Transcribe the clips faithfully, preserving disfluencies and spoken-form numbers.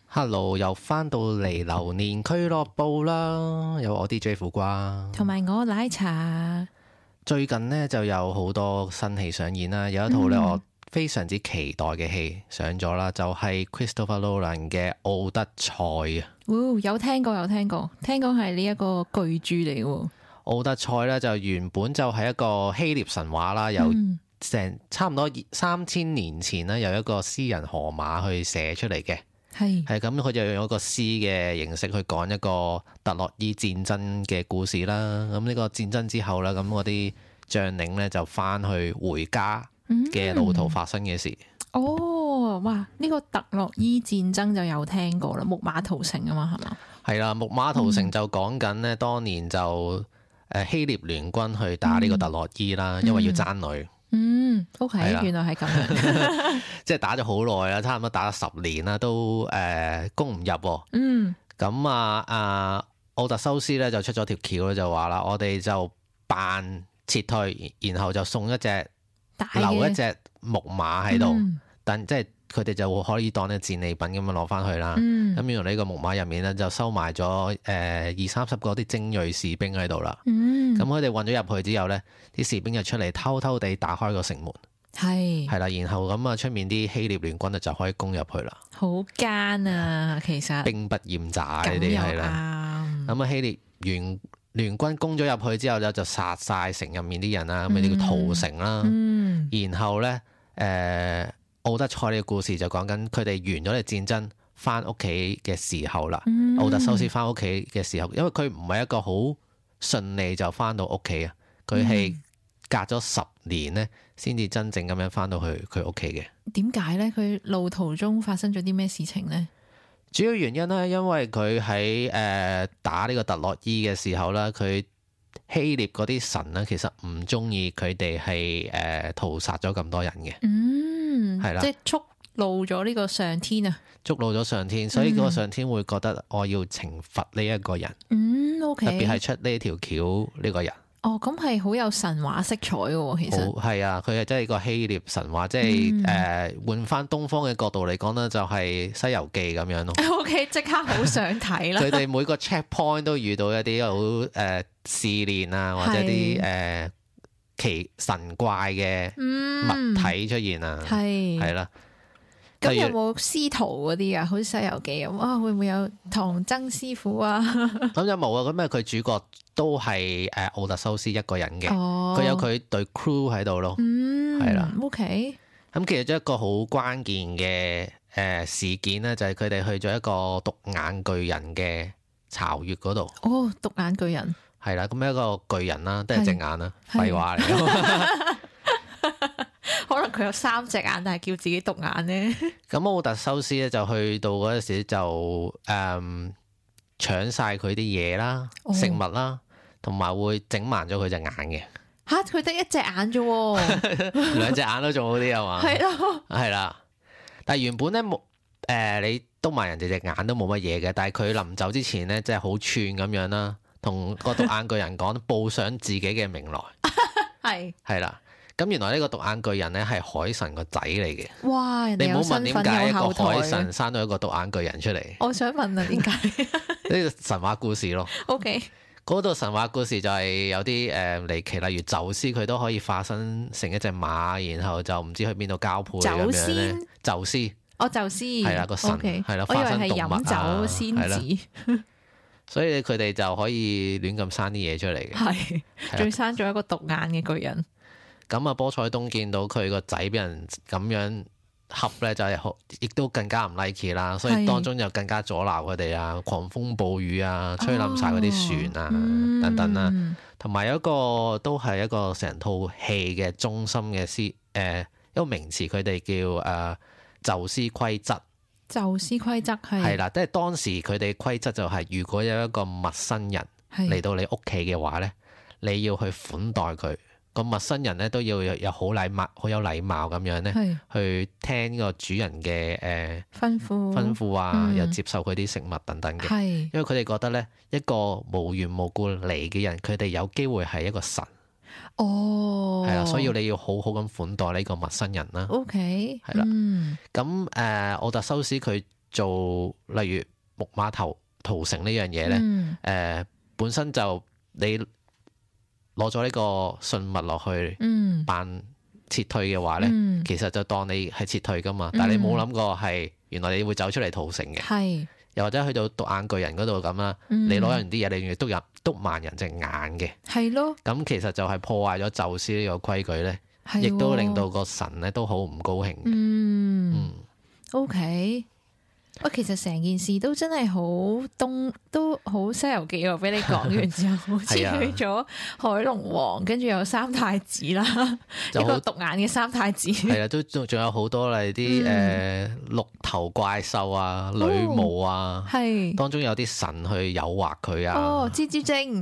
Hello，又翻到嚟流年俱樂部啦，有我 D J 苦瓜， 同埋我奶茶。 最近呢就有好多新戲上演啦，有一套呢、嗯、我非常之期待嘅戲上咗啦，就係、是、Christopher Nolan 嘅《奧德賽》啊、 哦。有聽過，有聽過，聽講係呢一個巨著嚟嘅。奧德賽呢就原本就係一個希臘神話啦，有成差唔多三千年前呢，有一個詩人荷馬去寫出嚟嘅。係係咁，佢就用一個詩嘅形式去講一個特洛伊戰爭嘅故事啦。咁呢個戰爭之後啦，咁嗰啲將領呢就翻去回家嘅路途發生嘅事、 嗯。哦，哇！呢、這個特洛伊戰爭就有聽過啦，木馬屠城啊嘛，係嘛？係啦，木馬屠城就講緊呢，當年就誒希臘聯軍去打呢個特洛伊啦、嗯，因為要爭女。 嗯，OK，原來係咁樣， 即係打咗好耐啦，差唔多打咗十年啦，都誒、呃、攻唔入。 嗯， 咁啊啊奧特修斯咧就出咗條橋咧，就話啦，我哋就扮撤退，然後就送一隻留一隻木馬喺度，但、嗯、即係佢哋就可以當呢戰利品咁樣攞翻去啦。咁、嗯、原來呢個木馬入面咧就收埋咗誒二三十個啲精銳士兵喺度啦。咁佢哋運咗入去之後咧，啲士兵就出嚟偷偷地打開個城門，係係啦，然後咁啊出面啲希臘聯軍就可以攻入去啦。 好奸啊，其實兵不厭詐呢啲係啦。咁啊希臘聯聯軍攻咗入去之後咧，就殺晒城入面啲人啦，咁呢叫屠城啦、嗯。然後咧，誒、呃、奧德賽呢個故事就講緊佢哋完咗嘅戰爭，翻屋企嘅時候啦。嗯、奧特修斯翻屋企嘅時候，因為佢唔係一個好順利就翻到屋企啊，佢係隔咗十年咧，先至真正咁樣翻到去佢屋企嘅。 點解咧？佢路途中發生咗啲咩事情咧？ 主要原因咧，因為佢喺誒打呢個特洛伊嘅時候啦，佢希臘嗰啲神咧，其實唔中意佢哋係誒屠殺咗咁多人嘅。嗯，係啦， 即係觸怒咗呢個上天啊， 觸怒咗上天，所以嗰個上天會覺得我要懲罰呢一個人。 嗯，OK， 特別係出呢條橋呢個人。 哦，咁係好有神話色彩嘅，其實係啊，佢係真係個希臘神話，即係誒換翻東方嘅角度嚟講呢就係《西遊記》咁樣咯。 O K， 即刻好想睇啦！ 佢哋每個 checkpoint 都遇到一啲好誒試煉啊，或者啲誒奇神怪嘅物體出現啊，係係啦。 咁有冇師徒嗰啲啊？好似《西遊記》咁啊，會唔會有唐僧師傅啊？ 咁就冇啊！咁啊，佢主角都係誒奧特修斯一個人嘅，佢、哦、有佢隊 crew 喺度咯，係啦。 O K。咁其實一個好關鍵嘅誒事件咧，就係佢哋去咗一個獨眼巨人嘅巢穴嗰度。 哦，獨眼巨人係啦，咁一個巨人啦，都係隻眼啦，廢話嚟。 可能佢有三隻眼，但係叫自己獨眼呢。 咁奧特修斯咧就去到嗰陣時就誒搶晒佢啲嘢啦、哦、食物啦，同埋會整盲咗佢隻眼嘅。 吓，佢得一隻眼啫， 兩隻眼都仲好啲係嘛？係咯，係啦。但係原本咧冇誒，你督埋人哋隻眼都冇乜嘢嘅，但係佢臨走之前咧，即係好串咁樣啦，同個獨眼巨人講報上自己嘅名來。係係啦。咁原來呢個獨眼巨人咧係海神個仔嚟嘅。哇！你唔好問點解一個海神生到一個獨眼巨人出嚟。 我想問啊，點解？ 呢個神話故事咯。 O K。 嗰度神話故事就係有啲誒離奇，例如宙斯佢都可以化身成一隻馬，然後就唔知去邊度交配咁樣咧。宙斯。哦，宙斯。係啦，個神係啦，化身動物啊。我以為係飲酒仙子。所以佢哋就可以亂咁生啲嘢出嚟嘅。係。 仲生咗一個獨眼嘅巨人。 咁啊，波塞冬見到佢個仔俾人咁樣恰咧，就係亦都更加唔 like 啦，所以當中就更加阻撓佢哋啊，狂風暴雨啊，吹冧晒嗰啲船啊、哦嗯、等等啦。同埋有一個都係一個成套戲嘅中心嘅詩誒一個名詞，佢哋叫誒宙斯規則。 宙斯規則係係啦，即係當時佢哋規則就係、是，如果有一個陌生人嚟到你屋企嘅話咧，你要去款待佢。個陌生人咧都要有有好禮貌、好有禮貌咁樣咧，去聽個主人嘅誒、呃、 吩咐、 吩咐啊，嗯、又接受佢啲食物等等嘅。因為佢哋覺得咧，一個無緣無故嚟嘅人，佢哋有機會係一個神。哦，係啦，所以你要好好咁款待呢個陌生人啦。 OK， 係啦。咁誒，奧特修斯佢做例如木馬屠屠城呢樣嘢咧，誒、 嗯呃、本身就你攞咗呢個信物落去嗯扮撤退嘅話咧， 嗯其實就當你係撤退噶嘛，但係你冇諗過係原來你會走出嚟屠城嘅， 係又或者去到獨眼巨人嗰度咁啦， 嗯你攞人啲嘢，你仲要督人督盲人隻眼嘅， 係咯， 咁其實就係破壞咗宙斯呢個規矩咧， 係亦都喎令到個神咧都好唔高興嘅。 嗯嗯， OK。喂，其實成件事都真係好東，都好《西遊記》喎。俾你講完之後，好似去係啊咗海龍王，跟住有三太子啦， 就好一個獨眼嘅三太子。 係啊，都仲仲有好多例啲誒綠頭怪獸啊、女巫啊， 係當中有啲神去誘惑佢啊。 哦，蜘蛛精。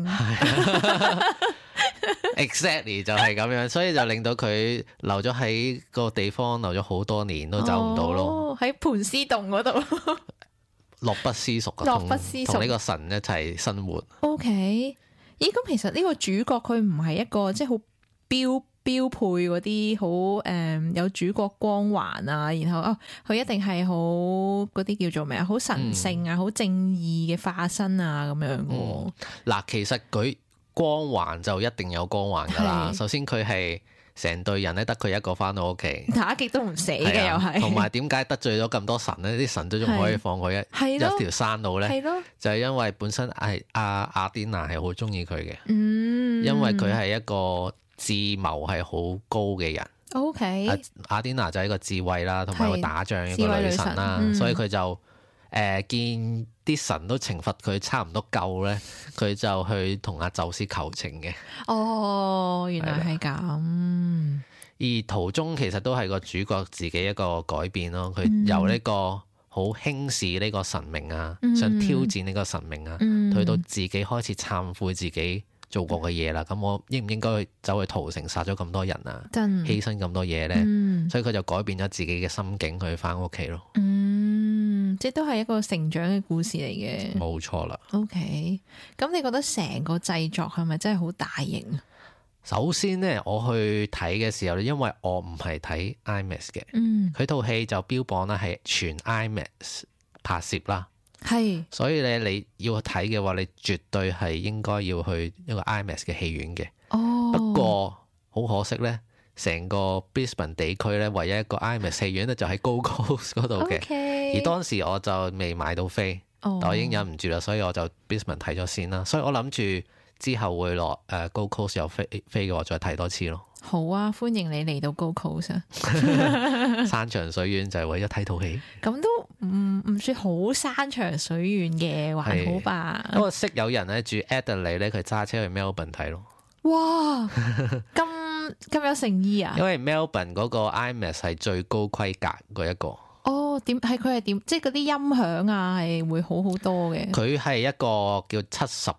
exactly 就係咁樣，所以就令到佢留咗喺個地方，留咗好多年都走唔到咯。 哦，喺盤絲洞嗰度。 樂不思蜀啊， 樂同不思蜀同呢個神一齊生活。 O K，咦？咁其實呢個主角佢唔係一個即係好標標配嗰啲好誒有主角光環啊，然後啊佢一定係好嗰啲叫做咩啊？好神聖啊，好、正義嘅化身啊咁樣嘅喎。 嗱、其實佢光環就一定有光環噶啦。 係首先佢係成隊人咧，得佢一個翻到屋企， 打極都唔死嘅係啊又係， 同埋點解得罪咗咁多神呢？啲神都仲可以放佢一一係咯條山路咧， 係咯， 就係因為本身係阿雅典娜係好中意佢嘅， 嗯， 因為佢係一個智謀係好高嘅人。 O K， 啊雅典娜就係一個智慧啦，同埋會打仗嘅一個女神啦， 智慧女神嗯所以佢就誒、呃、見啲神都懲罰佢差唔多夠咧，佢就去同阿宙斯求情嘅。 哦，原來係咁， 而途中其實都係個主角自己一個改變咯，佢嗯由呢個好輕視呢個神明啊， 嗯想挑戰呢個神明啊， 嗯去到自己開始懺悔自己做過嘅嘢啦。咁我應唔應該走去屠城殺咗咁多人啊？ 真犧牲咁多嘢咧？ 嗯所以佢就改變咗自己嘅心境去翻屋企咯。 嗯，即係都係一個成長嘅故事嚟嘅。 冇錯啦。 O K，咁你覺得成個製作係咪真係好大型啊？ 首先呢，我去睇嘅時候咧，因為我唔係睇 IMAX 嘅， 嗯， 佢套戲就標榜咧係全 IMAX 拍攝啦， 係所以咧你要睇嘅話，你絕對係應該要去一個 IMAX 嘅戲院嘅。 哦， 不過好可惜呢，成個 Brisbane 地區咧，唯一一個 IMAX 戲院咧就喺 Gold Coast 嗰度嘅。 OK， 而當時我就未買到飛， 哦但我已經忍唔住啦，所以我就 Brisbane 睇咗先啦。所以我諗住之後會落誒 Gold Coast 有飛飛嘅話，再睇多次咯。 好啊，歡迎你嚟到 Gold Coast 啊！ 山長水遠就係為咗睇套戲。 咁都唔唔算好山長水遠嘅，還好吧？ 因為識有人咧住 Adelaide 咧，佢揸車去 Melbourne 睇咯。 哇，咁咁有誠意啊因！為 Melbourne 嗰個 IMAX 係最高規格嗰一個， 哦，點係佢係點？即係嗰啲音響啊，係會好好多嘅。 佢係一個叫七十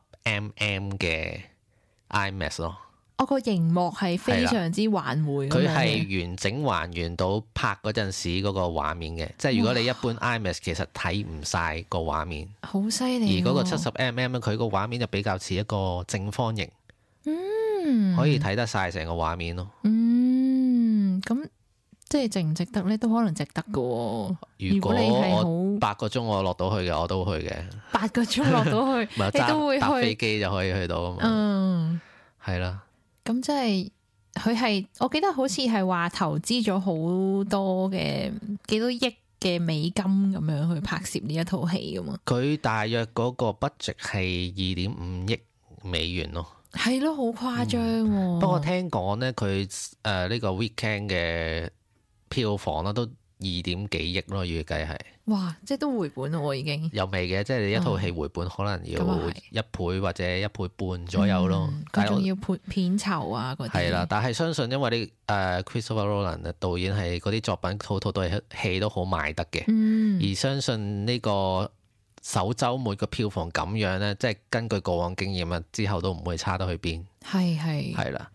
mm 嘅 IMAX 咯。 我個熒幕係非常之環迴咁樣佢嘅， 係完整還原到拍嗰陣時嗰個畫面嘅，即係如果你一般 IMAX 其實睇唔晒個畫面， 好犀而利。 嗰個七十 mm 咧，佢個畫面就比較似一個正方形， 嗯， 可以睇得晒成個畫面咯。 嗯，咁即係值唔值得咧？都可能值得噶。 如果你係好我八個鐘我落到去嘅，我都會去嘅。 八個鐘落到去， 咪你都會揸搭飛去。 機就可以去到啊嘛。 嗯， 係啦， 咁即係佢係，我記得好似係話投資咗好多嘅幾多億嘅美金咁樣去拍攝呢一套戲噶嘛。 佢大約嗰個 budget 係二點五億美元咯。 係咯，好誇張喎。 不過聽講咧，佢誒呢個 weekend 嘅票房啦都二點幾億咯，預計係哇，即係都回本咯，已經。 有未嘅，即係你一套戲回本可能要咁啊係一倍或者一倍半左右咯。 嗯但係我佢仲要片片酬啊嗰啲。 係啦，但係相信因為呢誒 Christopher Nolan 嘅導演係嗰啲作品套套都係戲都好賣得嘅， 嗯， 而相信呢個首週末嘅票房咁樣咧，即係根據過往經驗啊，之後都唔會差得去邊。 係係。 係啦，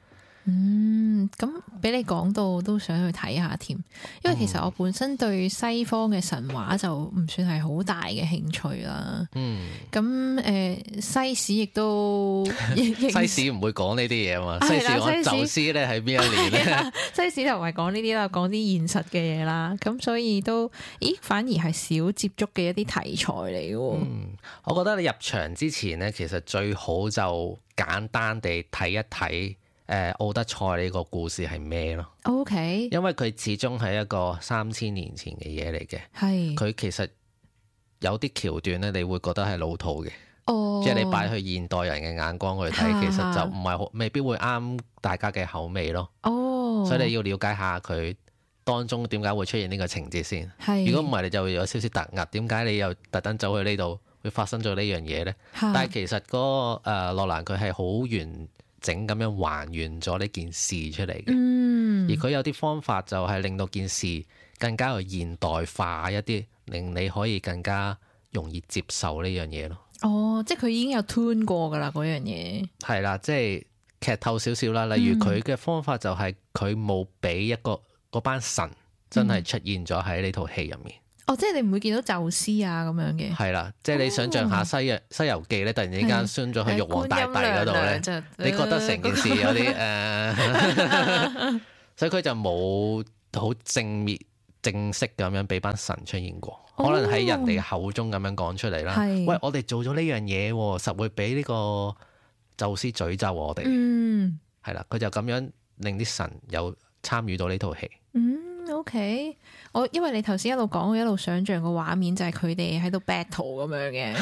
嗯，咁俾你講到都想去睇下添，因為其實我本身對西方嘅神話就唔算係好大嘅興趣啦。嗯，咁誒、呃、西史亦都西史唔會講呢啲嘢啊嘛，西史講宙斯咧喺邊一年咧？ 西史就唔係講呢啲啦，講啲現實嘅嘢啦。咁所以都，咦，反而係少接觸嘅一啲題材嚟嘅。 嗯，我覺得你入場之前咧，其實最好就簡單地睇一睇。誒，奧德賽呢個故事係咩咯 ？OK， 因為佢始終係一個三千年前嘅嘢嚟嘅，係佢是其實有啲橋段咧，你會覺得係老土嘅，哦，即係你擺去現代人嘅眼光去睇，其實就唔係好，未必會啱大家嘅口味咯。哦，所以你要了解下佢當中點解會出現呢個情節先。係是，如果唔係，你就會有少少突兀。點解你又特登走去呢度，會發生咗呢樣嘢咧？是但係其實嗰、那個誒、呃、諾蘭佢係好完整咁樣還原咗呢件事出嚟嘅，嗯、而佢有啲方法就係令到件事更加去現代化一啲，令你可以更加容易接受呢樣嘢咯。 哦，即係佢已經有 tune 過噶啦，嗰樣嘢係啦，即係劇透少少啦。例如佢嘅方法就係佢冇俾一個嗰班神真係出現咗喺呢套戲入面。 哦，即係你唔會見到宙斯啊咁樣嘅， 係啦，即係你想象下西《西西遊記》咧，突然之間升咗去玉皇大帝嗰度咧，你覺得成件事有啲誒，呃、所以佢就冇好正面正式咁樣俾班神出現過，哦、可能喺人哋口中咁樣講出嚟啦。是喂，我哋做咗呢樣嘢，實會俾呢個宙斯詛咒我哋。嗯，係啦，佢就咁樣令啲神有參與到呢套戲。 嗯。O、okay. K， 我因為你頭先一路講，我一路想象個畫面就係佢哋喺度 battle 咁樣嘅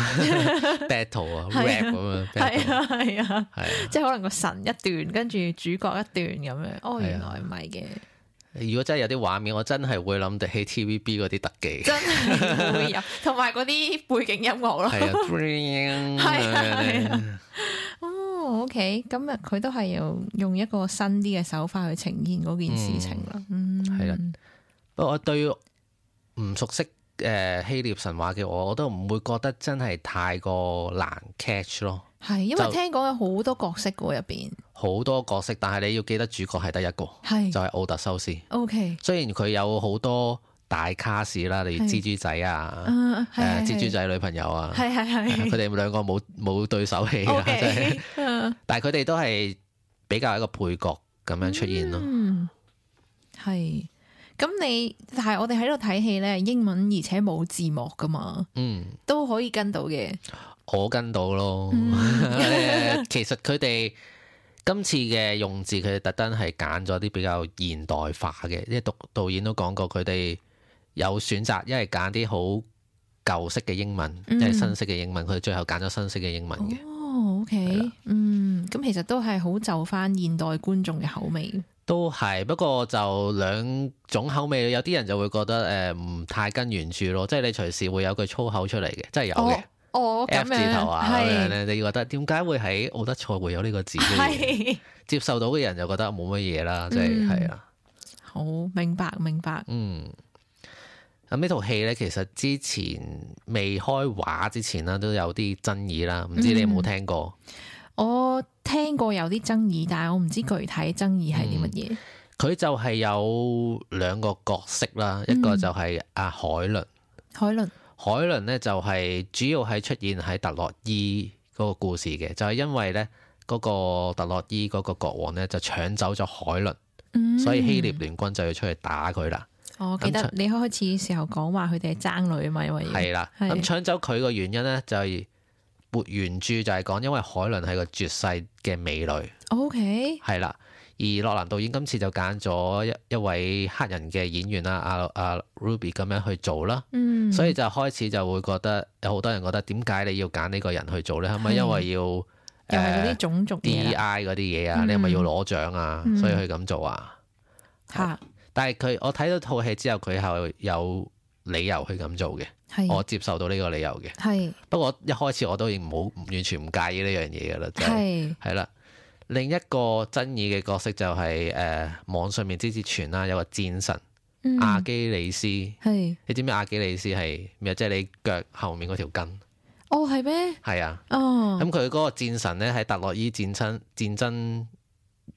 ，battle 啊，rap 咁樣， 係啊係啊，係啊，即係可能個神一段，跟住主角一段咁樣。哦，原來唔係嘅。 如果真係有啲畫面，我真係會諗得起 T V B 嗰啲特技， 真係會有，同埋嗰啲背景音樂咯。係啊，係啊係啊。哦 ，OK，咁啊，佢都係用用一個新啲嘅手法去呈現嗰件事情啦。嗯，係啦、嗯。 不過我對唔熟悉誒希臘神話嘅我，我都唔會覺得真係太過難 catch 咯。 係，因為聽講有好多角色嘅入邊， 好多角色，但係你要記得主角係得一個，係是就係奧特修斯。OK，雖然佢有好多大卡士啦，例如蜘蛛仔啊，誒蜘蛛仔女朋友啊，係係係，佢哋兩個冇冇對手戲啊，真係，但係佢哋都係比較一個配角咁樣出現咯。 嗯，係。咁你但係我哋喺度睇戲咧，英文而且冇字幕噶嘛，嗯，都可以跟到嘅。 我跟到咯，嗯、其實佢哋今次嘅用字，佢哋特登係揀咗啲比較現代化嘅，因為導導演都講過，佢哋有選擇，一係揀啲好舊式嘅英文，一係、嗯、新式嘅英文，佢哋最後揀咗新式嘅英文嘅。 哦，OK，了嗯，咁其實都係好就翻現代觀眾嘅口味。 都係，不過就兩種口味，有啲人就會覺得誒唔、呃、太跟原著咯，即係你隨時會有句粗口出嚟嘅，真係有嘅。哦哦，F 字頭啊咁樣咧，你覺得點解會喺奧德賽會有呢個字？係接受到嘅人就覺得冇乜嘢啦，即係係啊。 好明白明白。 嗯，咁呢套戲咧，其實之前未開畫之前啦，都有啲爭議啦，唔知你有冇聽過？ 嗯、我聽過有啲爭議，但係我唔知具體爭議係啲乜嘢。 佢、嗯、就係有兩個角色啦，嗯、一個就係阿海倫， 海倫。 海倫咧就係主要係出現喺特洛伊嗰個故事嘅，就係、是、因為咧嗰個特洛伊嗰個國王咧就搶走咗海倫，嗯、所以希臘聯軍就要出去打佢啦。 我記得你開始時候講話佢哋係爭女啊嘛，因為係啦，咁搶的走佢個原因咧就係撥原著就係講因為海倫係個絕世嘅美女。OK，係啦。而諾蘭導演今次就揀咗一一位黑人嘅演員啦，阿阿 Ruby 咁樣去做啦，嗯、所以就開始就會覺得有好多人覺得點解你要揀呢個人去做咧？係咪是因為要誒啲種族 D E I 嗰啲嘢啊？嗯、你係咪要攞獎啊？嗯、所以佢咁做啊？嚇、嗯！但係佢我睇到套戲之後，佢係有理由去咁做嘅，是我接受到呢個理由嘅。係是不過一開始我都已經冇完全唔介意呢樣嘢㗎啦，就係係啦。另一個爭議嘅角色就係、是、誒、呃、網上面之之傳啦，有個戰神、嗯、阿基里斯，係是你知唔知阿基里斯係咩？即係你腳後面嗰條筋。 哦，係咩？ 係啊。哦。咁佢嗰個戰神咧喺特洛伊戰爭戰爭入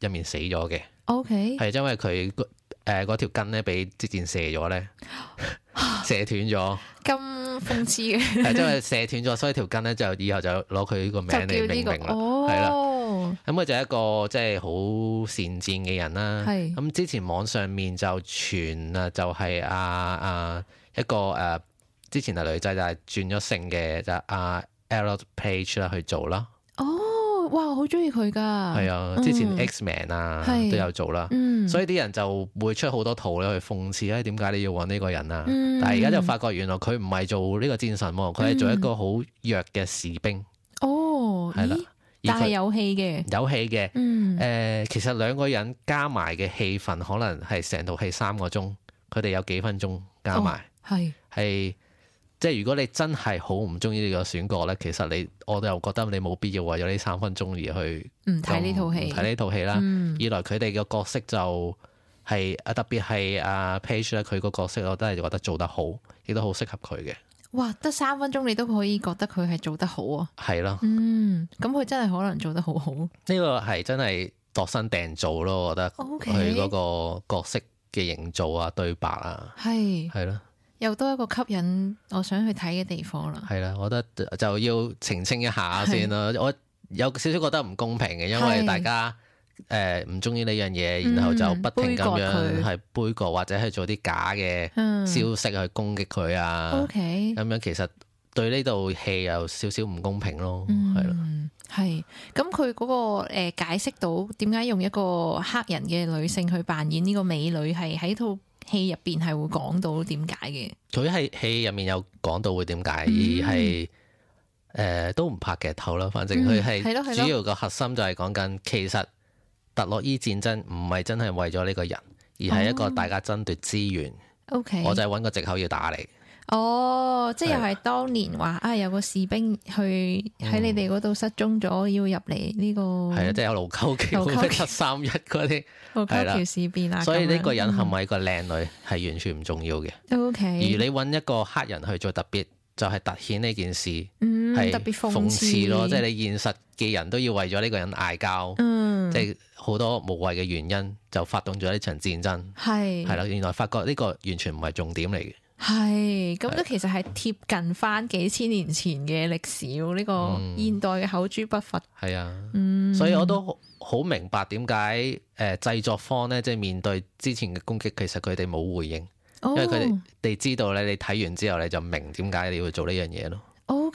入面死咗嘅。 OK， 係因為佢誒嗰條筋咧俾支箭射咗咧，射斷咗。 咁諷刺嘅， 係因為射斷咗，所以條筋咧就以後就攞佢呢個名嚟就叫呢個命名啦。 哦， 係啦，咁佢就係一個即係好善戰嘅人啦。 係咁之前網上面就傳啊，就係啊啊一個誒、啊，之前係女仔就係轉咗性嘅就阿 Elliot Page 啦去做啦。 哦，哇，我好中意佢噶， 係啊，之前 X-Men 啊、 係都有做啦。 嗯， 所以啲人就會出好多圖咧去諷刺咧，點解你要揾呢個人啊？ 嗯但係而家就發覺原來佢唔係做呢個戰神喎，佢係做一個好弱嘅士兵。 哦， 係啦咦，但係有戲嘅， 有戲嘅。誒、 嗯， 呃，其實兩個人加埋嘅戲份可能係成套戲三個鐘，佢哋有幾分鐘加埋， 係係、即係如果你真係好唔中意呢個選角咧，其實你我都又覺得你冇必要為咗呢三分鐘而去唔睇呢套戲， 睇呢套戲啦。 嗯二來佢哋嘅角色就係啊，特別係阿 Page 咧，佢個角色我都係覺得做得好，亦都好適合佢嘅。 哇，得三分鐘你都可以覺得佢係做得好啊， 係咯， 嗯，咁佢真係可能做得好好呢個係真係度身訂造咯，我覺得 OK 佢嗰個角色嘅營造啊、對白啊， 係係咯， 又多一個吸引我想去睇嘅地方啦， 係啦，我覺得就要澄清一下先啦。我有少少覺得唔公平嘅，因為大家誒唔中意呢樣嘢，然後就不停咁樣係杯葛或者係做啲假嘅消息去攻擊佢啊。 嗯、OK， 咁樣其實對呢套戲有少少唔公平咯，係咯、 嗯，係。咁佢嗰個誒、呃、解釋到點解用一個黑人嘅女性去扮演呢個美女，係喺套戲入邊係會講到點解嘅？ 佢喺戲入面有講到會點解， 嗯、 而係誒、呃、都唔拍劇透啦。反正佢係主要個核心就係講緊，其實特洛伊戰爭唔係真係為咗呢個人，而係一個大家爭奪資源。 O K，、 哦、我就係揾個藉口要打你。 哦，即係又係當年話啊，有個士兵去喺你哋嗰度失蹤咗，要入嚟呢個係啊，即係有盧溝橋、七三一嗰啲盧溝橋事變啊。 所以呢個人係咪一個靚女係完全唔重要嘅。 O K，而你揾一個黑人去做特別，就係、是、突顯呢件事係、 嗯、特別諷刺咯，即係你現實嘅人都要為咗呢個人嗌交， 嗯、即係好多無謂嘅原因就發動咗呢場戰爭。係係啦，原來發覺呢個完全唔係重點嚟嘅。 係咁都其實係貼近翻幾千年前嘅歷史呢、呢個現代嘅口誅筆伐。係啊、嗯， 所以我都好明白點解誒製作方咧，即係面對之前嘅攻擊，其實佢哋冇回應，哦、因為佢哋知道咧，你睇完之後你就明點解你要做呢樣嘢咯。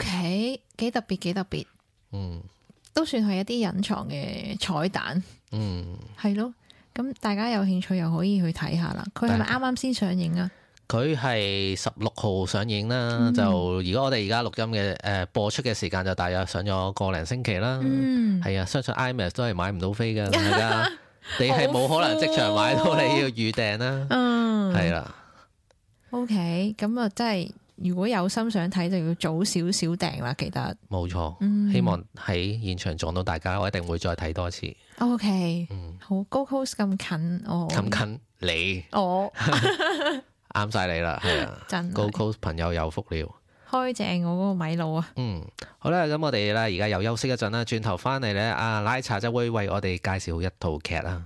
OK，幾特別，幾特別， 嗯， 都算係一啲隱藏嘅彩蛋。嗯，係咯，咁大家有興趣又可以去睇下啦。佢係咪啱啱先上映啊？ 佢係十六號上映啦，嗯、就如果我哋而家錄音嘅誒、呃、播出嘅時間就大約上咗個零星期啦。嗯，係啊，相信 IMAX 都係買唔到飛㗎，大家你係冇可能即場買到，你要預訂啦。嗯，係啦。 OK，咁啊，真係如果有心想睇，就要早少少訂啦，記得。冇錯，嗯、希望喺現場撞到大家，我一定會再睇多次。 OK，嗯，好，高 coast 咁近哦， 咁近你我。 啱晒你啦，係啊，真高 coast 朋友有福了， 開正我嗰個米路啊。 嗯，好啦，咁我哋咧而家又休息一陣啦，轉頭翻嚟咧，阿奶茶就會為我哋介紹一套劇啦。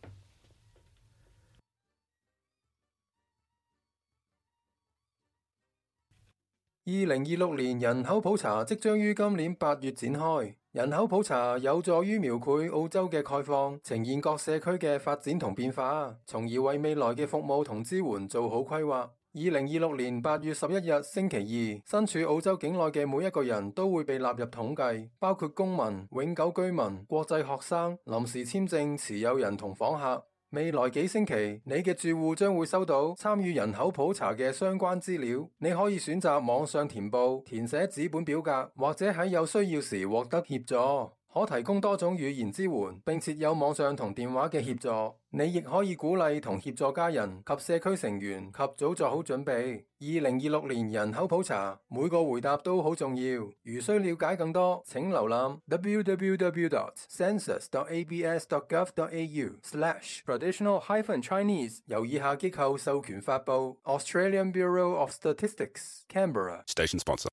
二零二六年人口普查即將於今年八月展開。人口普查有助於描繪澳洲嘅概況，呈現各社區嘅發展同變化，從而為未來嘅服務同支援做好規劃。二零二六年八月十一日星期二，身處澳洲境內嘅每一個人都會被納入統計，包括公民、永久居民、國際學生、臨時簽證持有人同訪客。未來幾星期，你嘅住戶將會收到參與人口普查嘅相關資料。你可以選擇網上填報、填寫紙本表格，或者喺有需要時獲得協助。可提供多種語言支援，並設有網上同電話嘅協助。你亦可以鼓勵同協助家人及社區成員及早做好準備。二零二六年人口普查，每個回答都好重要。如需了解更多，請瀏覽 w w w dot census dot a b s dot gov dot a u slash traditional hyphen Chinese。由以下機構授權發布 Australian Bureau of Statistics Canberra Station sponsor。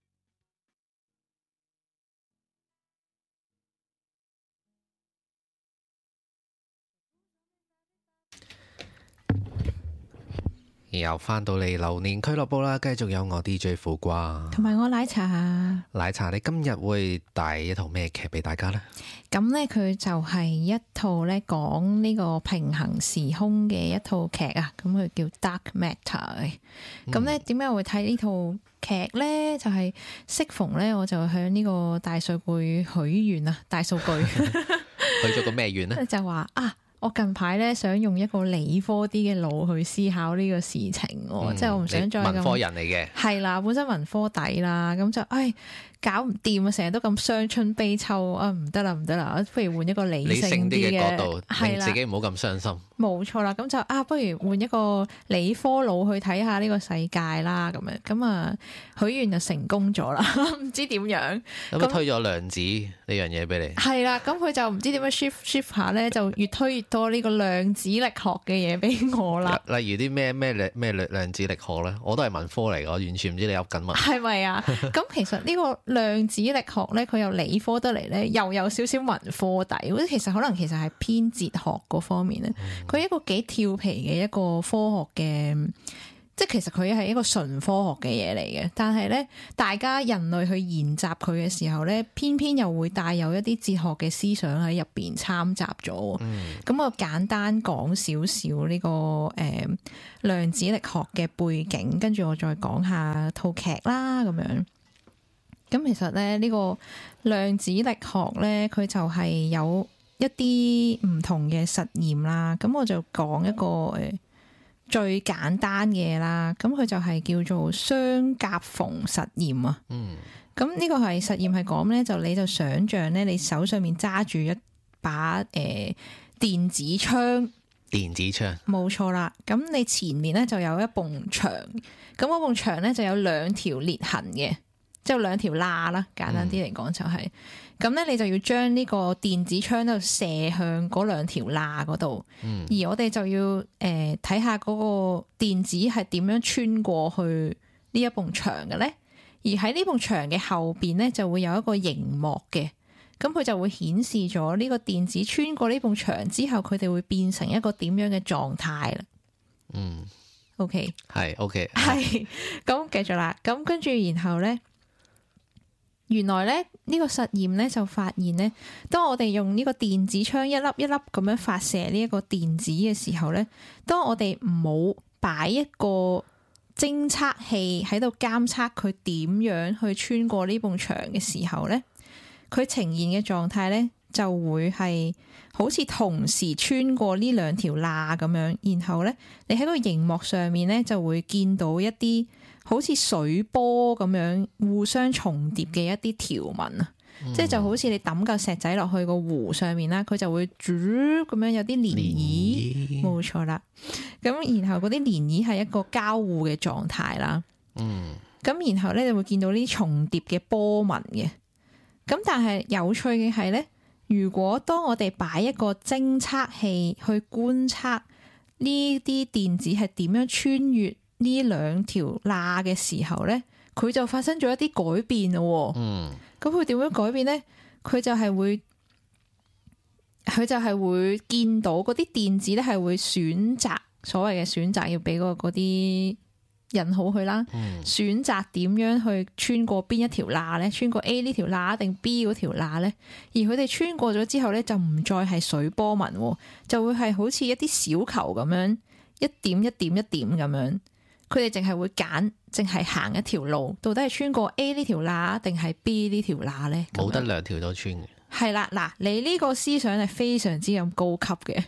然後翻到嚟流年俱樂部啦，繼續有我 D J 苦瓜同埋我奶茶。 奶茶，你今日會帶一套咩劇俾大家呢？ 咁呢，佢就係一套咧講呢個平行時空嘅一套劇啊，咁佢叫 Dark Matter。咁咧點解我會睇呢套劇呢？就係、是、適逢呢，我就向呢個大數據許願啊，大數據去咗個咩願呢？ 就話啊。我近排咧想用一個理科啲嘅腦去思考呢個事情，嗯、即係我唔想再咁文科人嚟嘅， 係啦，本身文科底啦，咁就唉搞唔掂啊，成日都咁傷春悲秋啊，唔得啦唔得啦，不如換一個理性啲嘅角度， 令自己唔好咁傷心。 冇錯啦，咁就啊，不如換一個理科腦去睇下呢個世界啦，咁樣咁啊，許願就成功咗啦，唔知點樣咁推咗量子呢樣嘢俾你， 係啦，咁佢就唔知點樣 shift shift 下咧，就越推越多呢個量子力學嘅嘢俾我啦。 例如啲咩咩咩量子力學咧，我都係文科嚟，我完全唔知你噏緊乜。係咪啊？咁其實呢個量子力學咧，佢有理科得嚟咧，又有少少文科底，嗰啲其實可能其實係偏哲學嗰方面咧。佢、嗯、一個幾調皮嘅一個科學嘅，即係其實佢係一個純科學嘅嘢嚟嘅。但係咧，大家人類去研習佢嘅時候咧，偏偏又會帶有一啲哲學嘅思想喺入邊摻雜咗。咁、嗯、我簡單講少少呢個誒、呃、量子力學嘅背景，跟住我再講下套劇啦，咁樣。咁其實咧，呢個量子力學咧，佢就係有一啲唔同嘅實驗啦。咁我就講一個誒最簡單嘅啦。咁佢就係叫做雙夾縫實驗啊。嗯。咁呢個係實驗係講咧，就你就想象咧，你手上面揸住一把誒、呃、電子槍。 電子槍。冇錯啦。咁你前面咧就有一埲牆，咁嗰埲牆咧就有兩條裂痕嘅。即係兩條罅啦，簡單啲嚟講就係咁咧，你就要將呢個電子槍度射向嗰兩條罅嗰度，嗯、而我哋就要誒睇下嗰個電子係點樣穿過去呢一埲牆嘅咧，而喺呢埲牆嘅後邊咧就會有一個熒幕嘅，咁佢就會顯示咗呢個電子穿過呢埲牆之後，佢哋會變成一個點樣嘅狀態啦。嗯，OK， 係 OK， 係咁繼續啦，咁跟住然後咧。原來咧呢個實驗咧就發現咧，當我哋用呢個電子槍一粒一粒咁樣發射呢一個電子嘅時候咧，當我哋唔好擺一個偵測器喺度監測佢點樣去穿過呢埲牆嘅時候咧，佢呈現嘅狀態咧就會係好似同時穿過呢兩條罅咁樣，然後咧你喺個熒幕上面咧就會見到一啲好似水波咁樣互相重疊嘅一啲條紋啊，嗯、即係就好似你抌嚿石仔落去個湖上面啦，佢就會煮咁樣有啲漣漪，冇錯啦。咁然後嗰啲漣漪係一個交互嘅狀態啦。嗯，咁然後咧你會見到呢重疊嘅波紋嘅。咁但係有趣嘅係咧，如果當我哋擺一個偵測器去觀察呢啲電子係點樣穿越呢兩條罅嘅時候咧，佢就發生咗一啲改變咯。嗯，咁佢點樣改變咧？佢就係會，佢就係會見到嗰啲電子咧係會選擇所謂嘅選擇，要俾個嗰啲引號佢啦。嗯、選擇點樣去穿過邊一條罅咧？穿過 A 呢條罅定 B 嗰條罅咧？而佢哋穿過咗之後咧，就唔再係水波紋，就會係好似一啲小球咁樣，一點一點一點咁樣。佢哋淨係會揀，淨係行一條路，到底係穿過 A 呢條罅定係 B 呢條罅咧？ 冇得兩條都穿嘅。 係啦，嗱，你呢個思想係非常之咁高級嘅，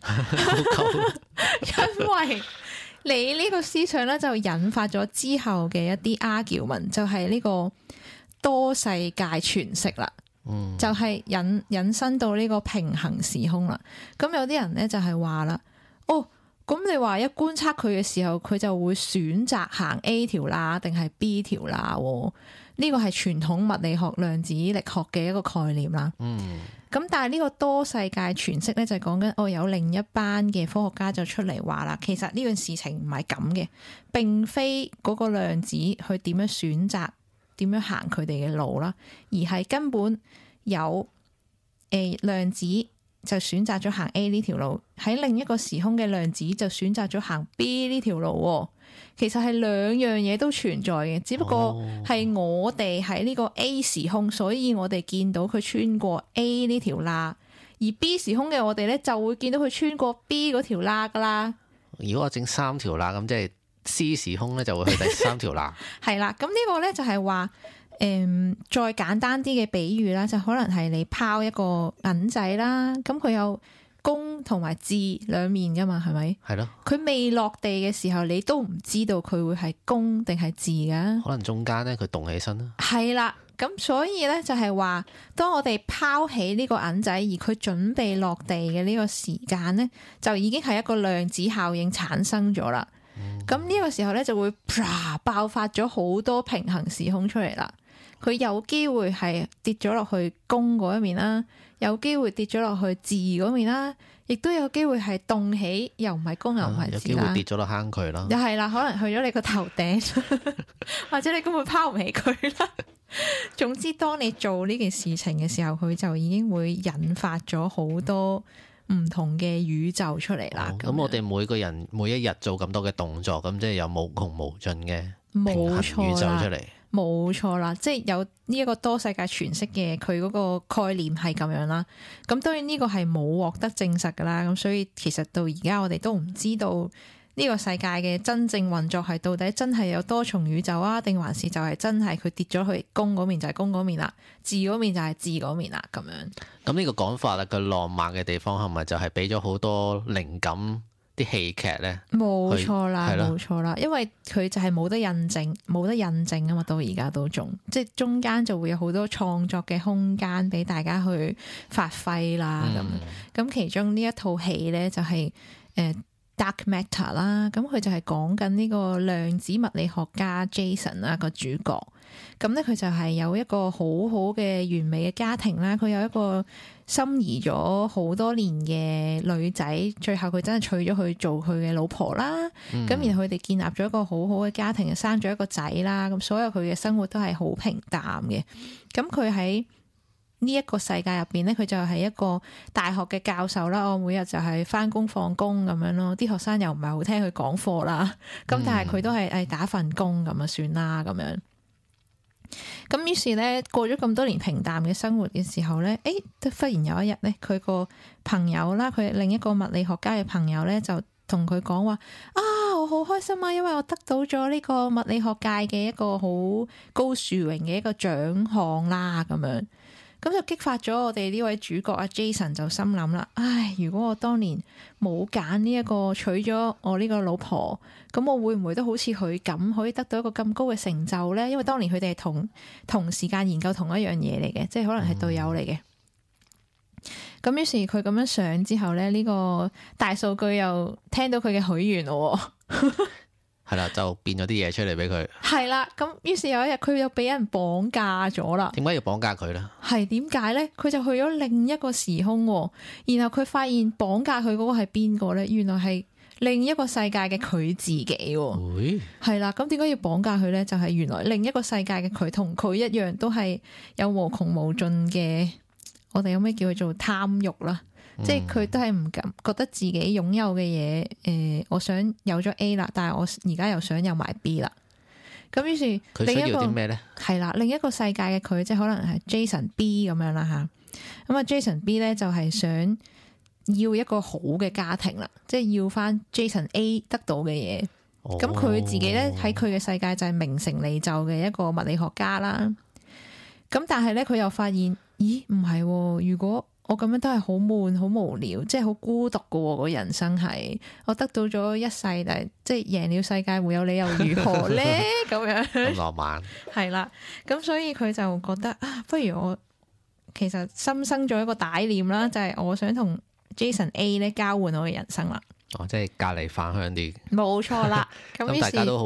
因為你呢個思想咧就引發咗之後嘅一啲 argument，就係呢個多世界詮釋啦，嗯、就係引引申到呢個平行時空啦。咁有啲人咧就係話啦，哦。咁你話一觀察佢嘅時候，佢就會選擇行 A 條罅定係 B 條罅？呢個係傳統物理學量子力學嘅一個概念啦。嗯。咁但係呢個多世界詮釋咧，就係講緊哦，有另一班嘅科學家就出嚟話啦，其實呢樣事情唔係咁嘅，並非嗰個量子去點樣選擇點樣行佢哋嘅路啦，而係根本有誒、呃、量子。就選擇咗行 A 呢條路，喺另一個時空嘅量子就選擇咗行 B 呢條路， 其實係兩樣嘢都存在嘅，只不過係我哋喺呢個 A 時空，所以我哋見到佢穿過 A 呢條罅，而 B 時空嘅我哋咧就會見到佢穿過 B 嗰條罅噶啦。 如果我整三條罅，咁即係 C 時空咧就會去第三條罅。 係啦，咁呢個咧就係話，誒、嗯，再簡單啲嘅比喻啦，就可能係你拋一個銀仔啦，咁佢有公同埋字兩面噶嘛，係咪？係咯。佢未落地嘅時候，你都唔知道佢會係公定係字噶。 可能中間咧佢動起身啦。 係啦，咁所以咧就係話，當我哋拋起呢個銀仔，而佢準備落地嘅呢個時間咧，就已經係一個量子效應產生咗啦。咁呢、嗯、個時候咧就會啪爆發咗好多平行時空出嚟啦。佢有機會係跌咗落去公嗰一面啦，有機會跌咗落去字嗰面啦，亦都有機會係動起，又唔係公又唔係字啦。有機會跌咗落坑渠啦。 又係啦，可能去咗你個頭頂，或者你根本拋唔起佢啦。總之，當你做呢件事情嘅時候，佢就已經會引發咗好多唔同嘅宇宙出嚟啦。咁、 哦、我哋每個人每一日做咁多嘅動作，咁即係有無窮無盡嘅平行宇宙出嚟。 冇錯啦，即係有呢一個多世界詮釋嘅，佢嗰個概念係咁樣啦。咁當然呢個係冇獲得證實噶啦，咁所以其實到而家我哋都唔知道呢個世界嘅真正運作係到底真係有多重宇宙啊，定還是就係真係佢跌咗去公嗰面就係公嗰面啦，字嗰面就係字嗰面啦咁樣。 咁呢個講法啦，佢浪漫嘅地方係咪就係俾咗好多靈感？啲戲劇咧， 冇錯啦，冇錯啦，因為佢就係冇得印證，冇得印證啊嘛，到而家都仲，即係中間就會有好多創作嘅空間俾大家去發揮啦。咁咁、嗯、其中呢一套戲咧就係、是、誒、呃、Dark Matter 啦，咁佢就係講緊呢個量子物理學家 Jason 啦個主角。咁咧佢就係有一個好好嘅完美嘅家庭啦，佢有一個心儀咗好多年嘅女仔，最後佢真係娶咗佢做佢嘅老婆啦。咁、嗯、然後佢哋建立咗一個好好嘅家庭，生咗一個仔啦。咁所有佢嘅生活都係好平淡嘅。咁佢喺呢一個世界入邊咧，佢就係一個大學嘅教授啦。我每日就係返工放工咁樣咯，啲學生又唔係好聽佢講課啦。咁但係佢都係誒打份工咁啊算啦咁樣。咁於是咧，過咗咁多年平淡嘅生活嘅時候咧，誒，忽然有一日咧，佢個朋友啦，佢另一個物理學家嘅朋友咧，就同佢講話：啊，我好開心啊，因為我得到咗呢個物理學界嘅一個好高殊榮嘅一個獎項啦，咁樣。咁就激發咗我哋呢位主角阿 Jason 就心諗啦，唉，如果我當年冇揀呢一個娶咗我呢個老婆，咁我會唔會都好似佢咁可以得到一個咁高嘅成就呢？因為當年佢哋係同同時間研究同一樣嘢嚟嘅，即係可能係隊友嚟嘅。咁、嗯、於是佢咁樣想之後咧，呢、這個大數據又聽到佢嘅許願咯。 係啦，就變咗啲嘢出嚟俾佢。係啦，咁於是有一日佢又俾人綁架咗啦。 點解要綁架佢咧？ 係點解咧？佢就去咗另一個時空，然後佢發現綁架佢嗰個係邊個咧？原來係另一個世界嘅佢自己。係、哎、啦，咁點解要綁架佢咧？就係、是、原來另一個世界嘅佢同佢一樣，都係有無窮無盡嘅，我哋有咩叫佢做貪欲啦。即係佢都係唔敢覺得自己擁有嘅嘢，誒、呃，我想有咗 A 啦，但係我而家又想有埋 B 啦。咁於是佢需要啲咩咧？ 係啦，另一個世界嘅佢，即係可能係 Jason B 咁樣啦吓。咁啊，Jason B 咧就係想要一個好嘅家庭啦，即係要翻 Jason A 得到嘅嘢。咁佢、哦、自己咧喺佢嘅世界就係名成利就嘅一個物理學家啦。咁但係咧佢又發現，咦唔係、哦，如果我咁樣都係好悶、好無聊，即係好孤獨噶喎。個人生係我得到咗一世，但係即係贏了世界，會有理由如何咧？咁樣咁浪漫係啦。咁所以佢就覺得啊，不如我其實心生咗一個歹念啦，就係、是、我想同 Jason A 咧交換我嘅人生啦。 哦，即係隔離飯香啲， 冇錯啦。咁大家都好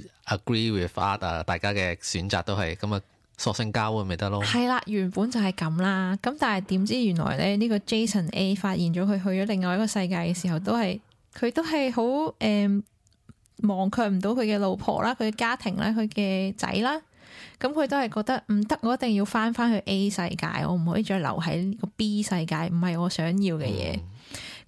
agree with that， 大家嘅選擇都係咁啊。索性交換咪得咯， 係啦，原本就係咁啦。咁但係點知原來咧呢個 Jason A 發現咗佢去咗另外一個世界嘅時候，都係佢都係好誒忘卻唔到佢嘅老婆啦、佢嘅家庭啦、佢嘅仔啦。咁佢都係覺得唔得，我一定要翻翻去 A 世界，我唔可以再留喺個 B 世界，唔係我想要嘅嘢。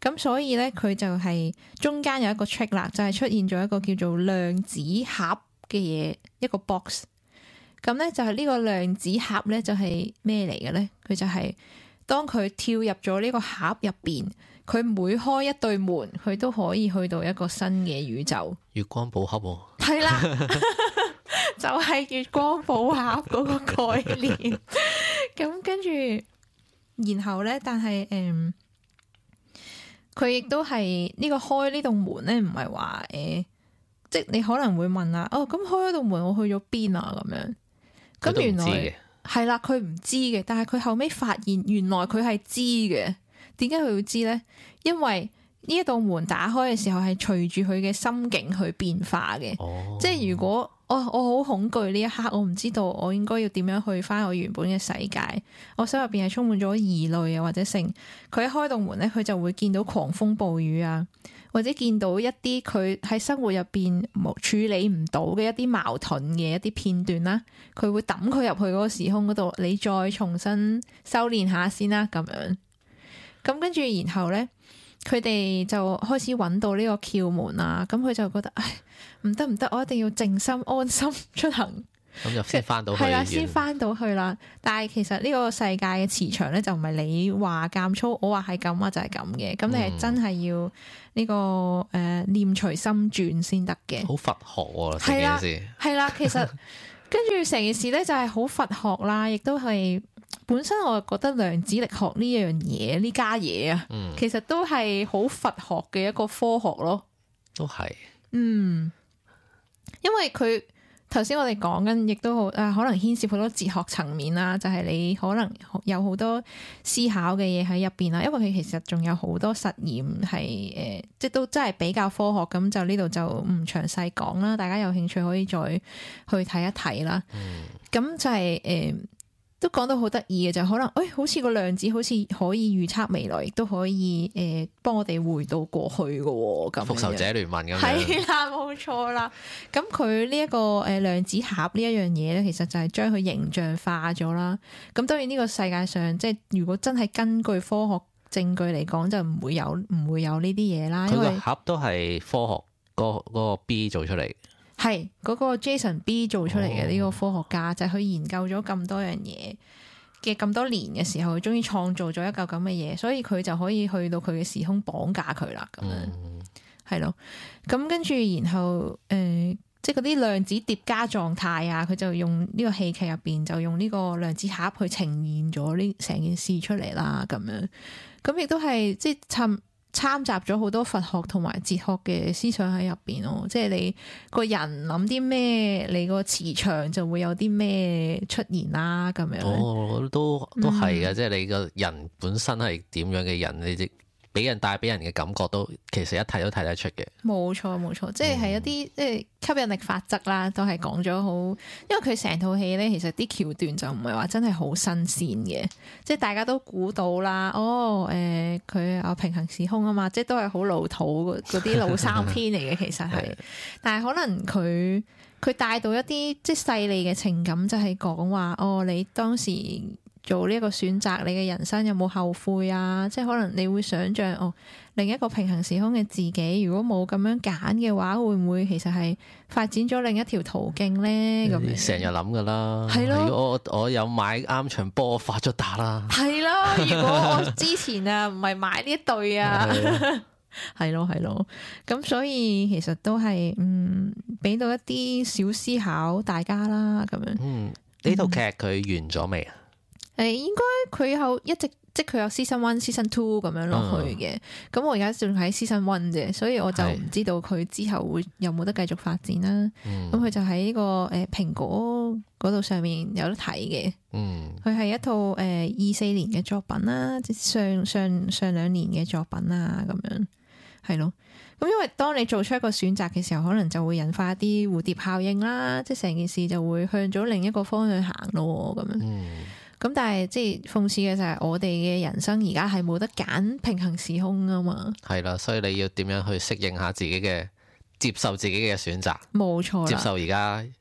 咁所以咧佢就係中間有一個 trick 啦，就係、是、出現咗一個叫做量子盒嘅嘢，一個 box。咁咧就係呢個量子盒咧就係咩嚟嘅咧？佢就係當佢跳入咗呢個盒入邊，佢每開一對門，佢都可以去到一個新嘅宇宙。 月光寶盒喎， 係啦，就係月光寶盒嗰個概念。咁跟住，然後咧，但係誒，佢亦都係呢個開呢道門咧，唔係話誒，即係你可能會問啊，哦，咁開嗰道門我去咗邊啊？咁樣，咁原來係啦，佢唔知嘅，但係佢後尾發現，原來佢係知嘅。點解佢要知咧？因為呢一道門打開嘅時候係隨住佢嘅心境去變化嘅。哦、即係如果我我好恐懼呢一刻，我唔知道我應該要點樣去翻我原本嘅世界，我心入邊係充滿咗疑慮啊，或者成佢一開道門咧，佢就會見到狂風暴雨啊，或者見到一啲佢喺生活入邊冇處理唔到嘅一啲矛盾嘅一啲片段啦，佢會抌佢入去嗰個時空嗰度，你再重新修煉下先啦，咁樣。咁跟住，然後咧，佢哋就開始揾到呢個竅門啦。咁佢就覺得，唉，唔得唔得，我一定要靜心安心出行。 咁就先翻到去，係啦， 先翻到去啦。但係其實呢個世界嘅磁場咧，就唔係你話監粗，我話係咁啊，就係咁嘅。咁你係真係要呢、這個誒、呃、念隨心轉先得嘅。 好佛學喎、啊，成件事係啦，其實跟住成件事咧就係好佛學啦，亦都係。本身我覺得量子力學呢樣嘢呢家嘢啊，嗯、其實都係好佛學嘅一個科學咯。 都係是， 嗯，因為佢頭先我哋講緊，亦都好啊，可能牽涉好多哲學層面啦，就係、是、你可能有好多思考嘅嘢喺入邊啦。因為佢其實仲有好多實驗係誒、呃，即係都真係比較科學，咁就呢度就唔詳細講啦。大家有興趣可以再去睇一睇啦。咁、嗯、就係、是、誒。呃都講到好得意嘅就可能，誒、哎，好似個量子好似可以預測未來，亦都可以誒幫、呃、我哋回到過去嘅咁。復仇者聯盟咁樣。 係啦，冇錯啦。咁佢呢一個誒量子盒呢一樣嘢咧，其實就係將佢形象化咗啦。咁當然呢個世界上，即係如果真係根據科學證據嚟講，就唔會有唔會有呢啲嘢啦。 佢個盒都係科學嗰嗰個 B 做出嚟。 係嗰、嗰個 Jason B 做出嚟嘅呢個科學家，哦、就係佢研究咗咁多樣嘢嘅咁多年嘅時候，佢終於創造咗一嚿咁嘅嘢，所以佢就可以去到佢嘅時空綁架佢啦。咁樣係咯，咁跟住然後誒、呃，即係嗰啲量子疊加狀態啊，佢就用呢個戲劇入邊就用呢個量子盒去呈現咗呢成件事出嚟啦。咁樣咁亦都係即係趁。參雜咗好多佛學同埋哲學嘅思想喺入邊咯，即係你個人諗啲咩，你個磁場就會有啲咩出現啦，咁樣。 哦，都都係嘅，嗯、即係你個人本身係點樣嘅人，你俾人帶俾人嘅感覺都其實一睇都睇得出嘅。冇錯冇錯，即係係一啲即係吸引力法則啦，都係講咗好。因為佢成套戲咧，其實啲橋段就唔係話真係好新鮮嘅，即係大家都估到啦。哦，誒、呃，佢有平行時空啊嘛，即係都係好老土嗰啲老三篇嚟嘅，其實係。的但係可能佢佢帶到一啲即係細膩嘅情感，就係講話哦，你當時做呢一個選擇，你嘅人生有冇後悔啊？即係可能你會想象哦，另一個平行時空嘅自己，如果冇咁樣揀嘅話，會唔會其實係發展咗另一條途徑咧？咁樣成日諗噶啦，係咯。如果我我有買啱場波，我發咗達啦。係咯，如果我之前啊唔係買呢一對啊，係咯係咯。咁所以其實都係嗯，俾到一啲小思考大家啦，咁樣。嗯，呢套劇佢完咗未啊？誒，應該佢有一直即係佢有 season one、season two 咁樣落去嘅。咁、嗯、我而家仲喺 season one 啫，所以我就唔知道佢之後會有冇得繼續發展啦。咁佢、嗯、就喺呢個誒蘋果嗰度上面有得睇嘅。佢係、嗯、一套誒二四年嘅作品啦，即上上上兩年嘅作品啦，咁樣係咯。咁因為當你做出一個選擇嘅時候，可能就會引發一啲蝴蝶效應啦，即係成件事就會向咗另一個方向行咯，咁樣。嗯咁但係即係諷刺嘅就係我哋嘅人生而家係冇得揀平行時空啊嘛，係啦，所以你要點樣去適應下自己嘅接受自己嘅選擇，冇錯，接受而家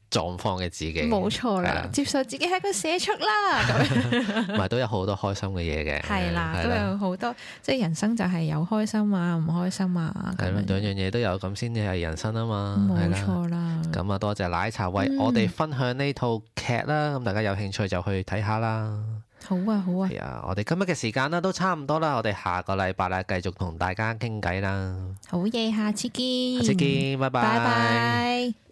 狀況嘅自己， 冇錯啦，接受自己係一個社畜啦，咁樣唔係都有好多開心嘅嘢嘅， 係啦，都有好多，即係人生就係有開心啊，唔開心啊， 係咯，兩樣嘢都有，咁先至係人生啊嘛， 冇錯啦。 咁啊，多謝奶茶為我哋分享呢套劇啦，咁大家有興趣就去睇下啦。 好啊，好啊， 係啊，我哋今日嘅時間啦都差唔多啦，我哋下個禮拜啦繼續同大家傾偈啦。 好嘢，下次見， 下次見，拜拜。 拜拜。